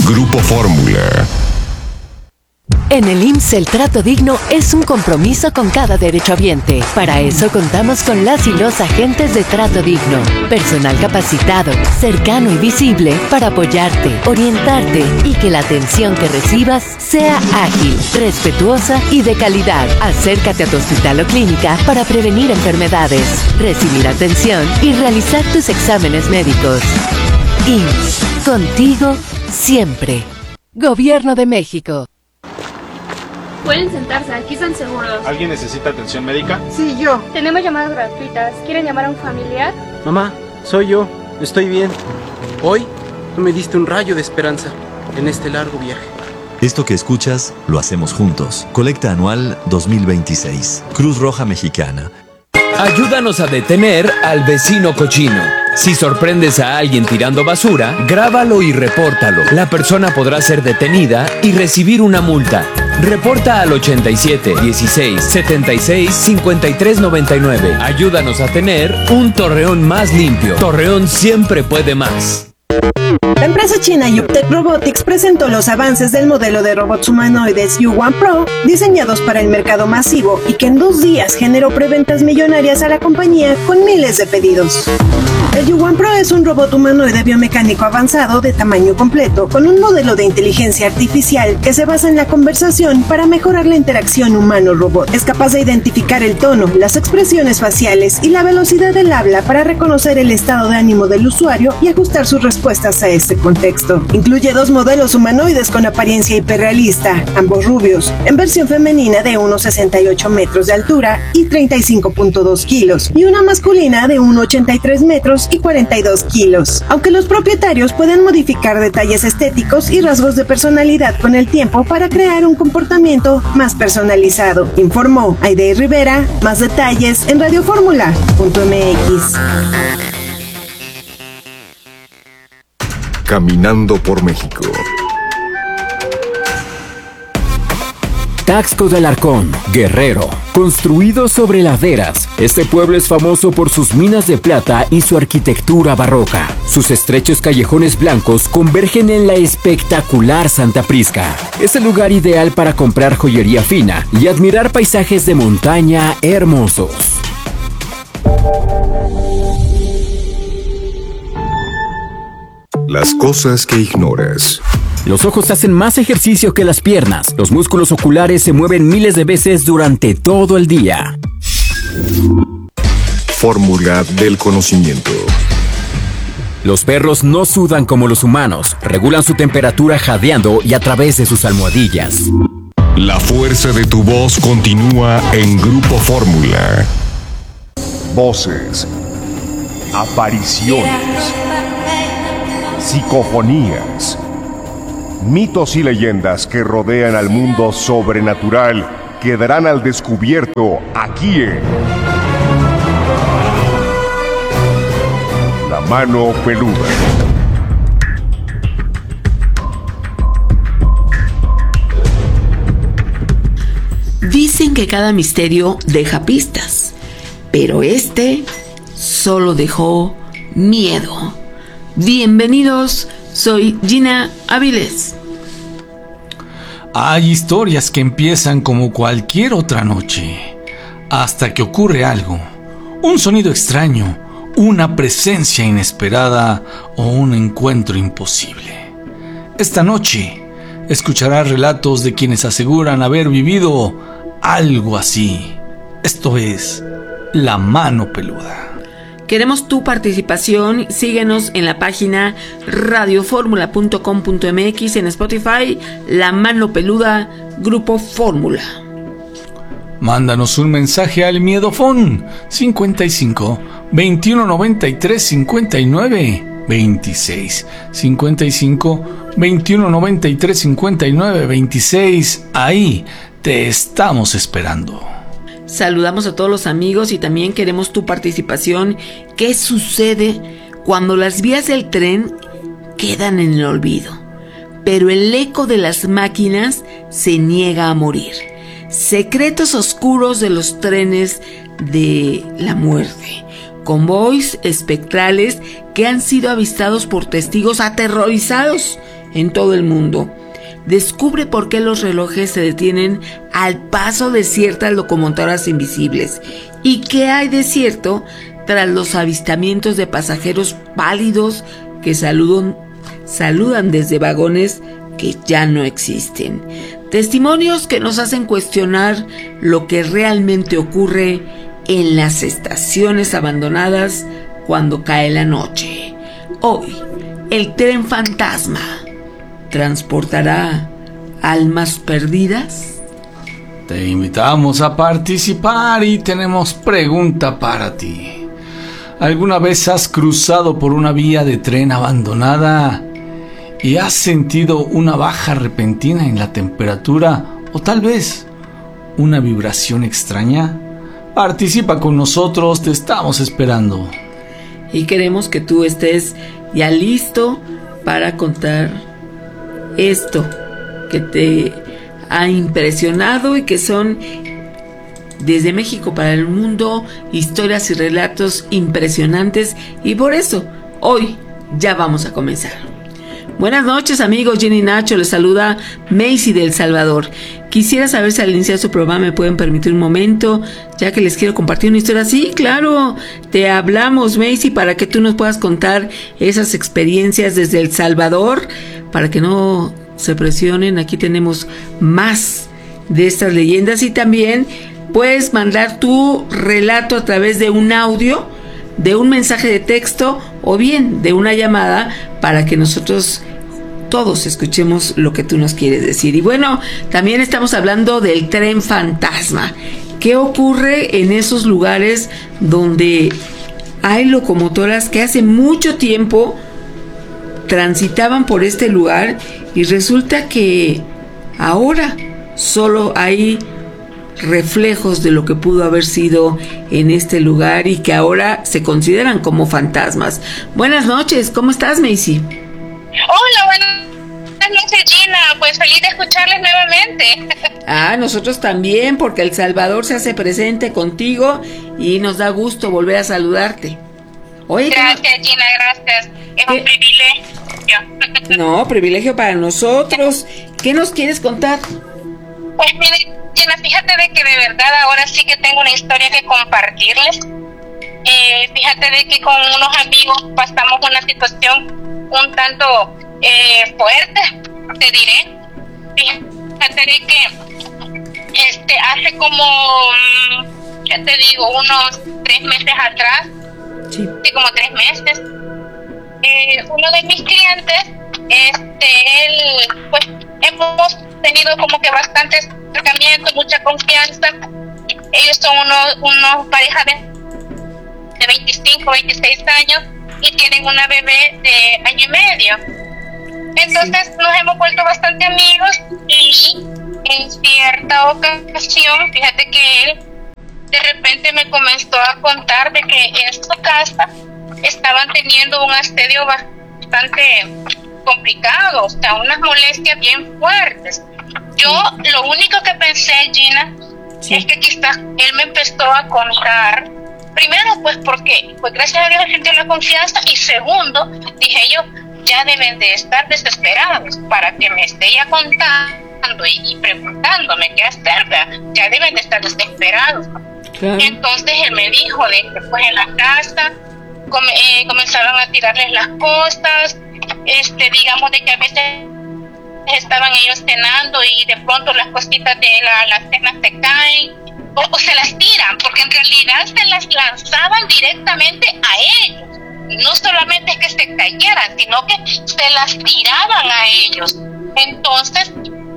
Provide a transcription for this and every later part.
Grupo Fórmula. En el IMSS el trato digno es un compromiso con cada derechohabiente. Para eso contamos con las y los agentes de trato digno. Personal capacitado, cercano y visible para apoyarte, orientarte y que la atención que recibas sea ágil, respetuosa y de calidad. Acércate a tu hospital o clínica para prevenir enfermedades, recibir atención y realizar tus exámenes médicos. IMSS, contigo siempre. Gobierno de México. Pueden sentarse, aquí están seguros. ¿Alguien necesita atención médica? Sí, yo. Tenemos llamadas gratuitas. ¿Quieren llamar a un familiar? Mamá, soy yo. Estoy bien. Hoy tú me diste un rayo de esperanza en este largo viaje. Esto que escuchas, lo hacemos juntos. Colecta anual 2026. Cruz Roja Mexicana. Ayúdanos a detener al vecino cochino. Si sorprendes a alguien tirando basura, grábalo y repórtalo. La persona podrá ser detenida y recibir una multa. Reporta al 87 16 76 53 99. Ayúdanos a tener un Torreón más limpio. Torreón siempre puede más. La empresa china Yuptec Robotics presentó los avances del modelo de robots humanoides U1 Pro, diseñados para el mercado masivo y que en 2 días generó preventas millonarias a la compañía con miles de pedidos. El U1 Pro es un robot humanoide biomecánico avanzado de tamaño completo, con un modelo de inteligencia artificial que se basa en la conversación para mejorar la interacción humano-robot. Es capaz de identificar el tono, las expresiones faciales y la velocidad del habla para reconocer el estado de ánimo del usuario y ajustar sus respuestas a este contexto. Incluye 2 modelos humanoides con apariencia hiperrealista, ambos rubios, en versión femenina de 1,68 metros de altura y 35.2 kilos, y una masculina de 1,83 metros y 42 kilos. Aunque los propietarios pueden modificar detalles estéticos y rasgos de personalidad con el tiempo para crear un comportamiento más personalizado, informó Aide Rivera. Más detalles en radioformula.mx. Caminando por México. Taxco de Alarcón, Guerrero. Construido sobre laderas, este pueblo es famoso por sus minas de plata y su arquitectura barroca. Sus estrechos callejones blancos convergen en la espectacular Santa Prisca. Es el lugar ideal para comprar joyería fina y admirar paisajes de montaña hermosos. Las cosas que ignoras. Los ojos hacen más ejercicio que las piernas. Los músculos oculares se mueven miles de veces durante todo el día. Fórmula del conocimiento. Los perros no sudan como los humanos. Regulan su temperatura jadeando y a través de sus almohadillas. La fuerza de tu voz continúa en Grupo Fórmula. Voces, apariciones, psicofonías, mitos y leyendas que rodean al mundo sobrenatural quedarán al descubierto aquí en La Mano Peluda. Dicen que cada misterio deja pistas, pero este solo dejó miedo. Bienvenidos, soy Gina Áviles. Hay historias que empiezan como cualquier otra noche, hasta que ocurre algo, un sonido extraño, una presencia inesperada o un encuentro imposible. Esta noche escucharás relatos de quienes aseguran haber vivido algo así. Esto es La Mano Peluda. Queremos tu participación. Síguenos en la página radioformula.com.mx, en Spotify, La Mano Peluda, Grupo Fórmula. Mándanos un mensaje al Miedofón 55 21 93 59 26 55 21 93 59 26. Ahí te estamos esperando. Saludamos a todos los amigos y también queremos tu participación. ¿Qué sucede cuando las vías del tren quedan en el olvido, pero el eco de las máquinas se niega a morir? Secretos oscuros de los trenes de la muerte. Convoys espectrales que han sido avistados por testigos aterrorizados en todo el mundo. Descubre por qué los relojes se detienen al paso de ciertas locomotoras invisibles y qué hay de cierto tras los avistamientos de pasajeros pálidos que saludan desde vagones que ya no existen. Testimonios que nos hacen cuestionar lo que realmente ocurre en las estaciones abandonadas cuando cae la noche. Hoy, el tren fantasma ¿transportará almas perdidas? Te invitamos a participar y tenemos pregunta para ti. ¿Alguna vez has cruzado por una vía de tren abandonada y has sentido una baja repentina en la temperatura o tal vez una vibración extraña? Participa con nosotros, te estamos esperando. Y queremos que tú estés ya listo para contar esto que te ha impresionado y que son desde México para el mundo historias y relatos impresionantes, y por eso hoy ya vamos a comenzar. Buenas noches amigos, Jenny Nacho, les saluda Macy del Salvador. Quisiera saber si al iniciar su programa me pueden permitir un momento, ya que les quiero compartir una historia. Sí, claro, te hablamos, Macy, para que tú nos puedas contar esas experiencias desde El Salvador, para que no se presionen. Aquí tenemos más de estas leyendas y también puedes mandar tu relato a través de un audio, de un mensaje de texto o bien de una llamada para que nosotros todos escuchemos lo que tú nos quieres decir. Y bueno, también estamos hablando del tren fantasma. ¿Qué ocurre en esos lugares donde hay locomotoras que hace mucho tiempo transitaban por este lugar y resulta que ahora solo hay reflejos de lo que pudo haber sido en este lugar y que ahora se consideran como fantasmas? Buenas noches, ¿cómo estás, Macy? Hola, buenas noches, Gina. Pues feliz de escucharles nuevamente. Nosotros también, porque El Salvador se hace presente contigo y nos da gusto volver a saludarte. Oye, gracias, Gina, gracias. Es un privilegio. No, privilegio para nosotros. ¿Qué nos quieres contar? Pues mire, Gina, fíjate de que de verdad ahora sí que tengo una historia que compartirles. Fíjate de que con unos amigos pasamos una situación un tanto fuerte, te diré. Fíjate de que hace como, ya te digo, unos 3 meses atrás, sí, como 3 meses, uno de mis clientes, él, pues hemos tenido como que bastante acercamiento, mucha confianza. Ellos son unos pareja de 25, 26 años y tienen una bebé de 1 año y medio. Entonces sí, nos hemos vuelto bastante amigos y en cierta ocasión, fíjate que él de repente me comenzó a contar de que en su casa estaban teniendo un asedio bastante complicado, o sea, unas molestias bien fuertes. Yo lo único que pensé, Gina, sí, es que quizás él me empezó a contar. Primero, pues, porque pues gracias a Dios él sintió la confianza, y segundo, dije yo, ya deben de estar desesperados para que me esté ya contando y preguntándome qué hacer, ¿verdad? Ya deben de estar desesperados. Claro. Entonces él me dijo de que pues en la casa comenzaron a tirarles las cosas, digamos de que a veces estaban ellos cenando y de pronto las cositas de la cena se caen o se las tiran, porque en realidad se las lanzaban directamente a ellos. No solamente es que se cayeran, sino que se las tiraban a ellos. Entonces,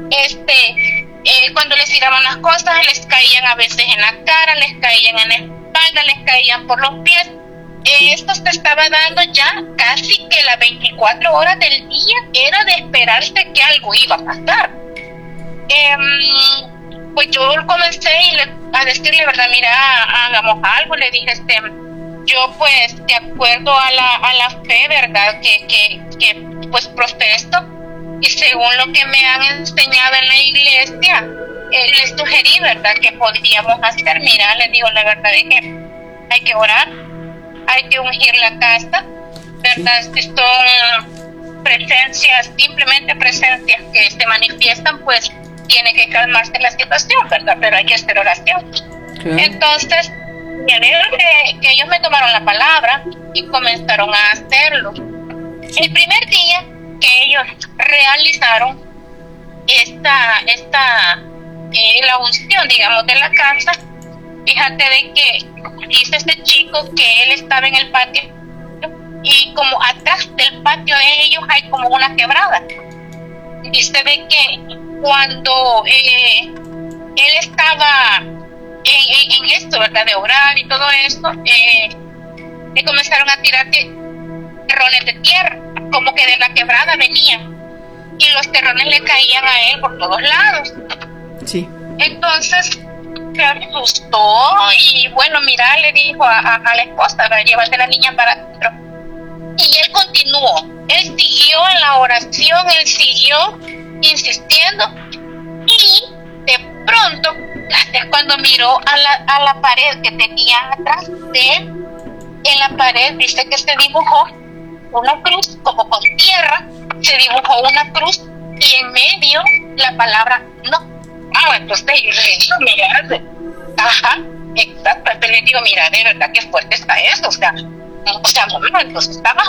cuando les tiraban las cosas, les caían a veces en la cara, les caían en la espalda, les caían por los pies. Esto se estaba dando ya casi que las 24 horas del día. Era de esperarse que algo iba a pasar. Pues yo comencé a decirle, verdad, mira, hagamos algo. Le dije, yo pues de acuerdo a la fe, verdad, que pues profeso, y según lo que me han enseñado en la iglesia, les sugerí, verdad, que podíamos hacer. Mira, les digo la verdad es que hay que orar, hay que ungir la casa, verdad, que son presencias, simplemente presencias que se manifiestan, pues tiene que calmarse la situación, ¿verdad? Pero hay que hacer oración. Entonces, que ellos me tomaron la palabra y comenzaron a hacerlo. El primer día que ellos realizaron la unción, digamos, de la casa, fíjate de que dice este chico que él estaba en el patio y como atrás del patio de ellos hay como una quebrada. Dice de que cuando él estaba en esto, ¿verdad?, de orar y todo esto, le comenzaron a tirar terrones de tierra, como que de la quebrada venían, y los terrones le caían a él por todos lados. Sí. Entonces se asustó y bueno, mira, le dijo a la esposa, llévate a la niña para adentro. Y él continuó, él siguió en la oración, él siguió insistiendo, y de pronto, cuando miró a la pared que tenía atrás de él, en la pared dice que se dibujó una cruz, como con tierra, se dibujó una cruz y en medio la palabra no. Entonces yo le digo, mira, exacto, entonces le digo, mira, de verdad que fuerte está eso, o sea, momentos, estabas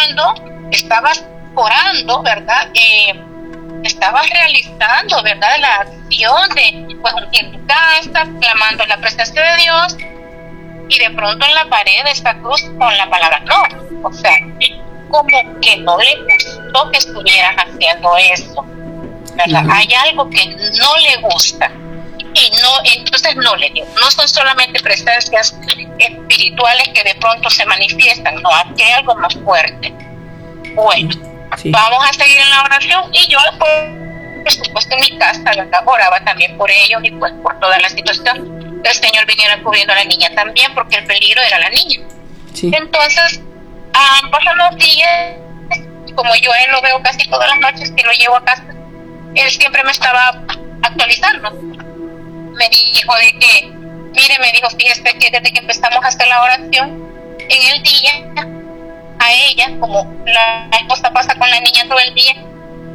orando, ¿verdad? Estabas realizando, ¿verdad?, la acción de, pues, en tu casa, clamando la presencia de Dios, y de pronto en la pared de esta cruz con la palabra no. O sea, como que no le gustó que estuvieras haciendo eso, ¿verdad? Hay algo que no le gusta y entonces no le dio. No son solamente presencias espirituales que de pronto se manifiestan, no, aquí hay algo más fuerte. Bueno, vamos a seguir en la oración, y yo por supuesto en mi casa, ¿verdad?, oraba también por ellos y pues por toda la situación. El Señor viniera cubriendo a la niña también, porque el peligro era la niña. Entonces pasan los días, como yo a él lo veo casi todas las noches que lo llevo a casa, él siempre me estaba actualizando. Me dijo de que, mire, me dijo, fíjese que desde que empezamos a hacer la oración, en el día, a ella, como la esposa pasa con la niña todo el día,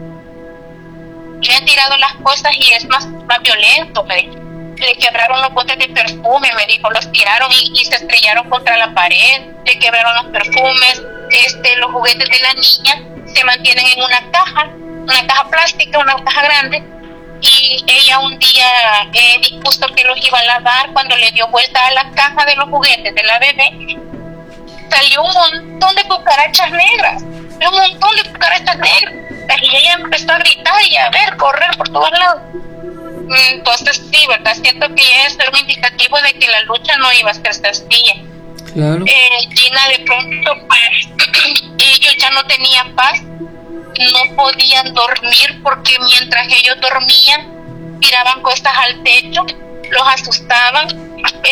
le han tirado las cosas y es más violento, me dijo. Le quebraron los botes de perfume, me dijo, los tiraron y se estrellaron contra la pared, le quebraron los perfumes, los juguetes de la niña se mantienen en una caja plástica, una caja grande, y ella un día dispuso que los iba a lavar. Cuando le dio vuelta a la caja de los juguetes de la bebé, salió un montón de cucarachas negras, y ella empezó a gritar y a correr por todos lados. Entonces sí, ¿verdad? Siento que ya es un indicativo de que la lucha no iba a ser sencilla. Claro. Gina, de pronto pues, ellos ya no tenían paz, no podían dormir, porque mientras ellos dormían tiraban cosas al techo, los asustaban.